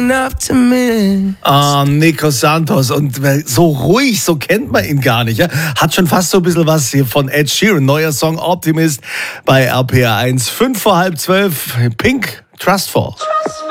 an optimist. Nico Santos. Und so ruhig, so kennt man ihn gar nicht. Ja? Hat schon fast so ein bisschen was hier von Ed Sheeran. Neuer Song Optimist bei RPR 1. 5 vor halb 12. Pink, Trustful.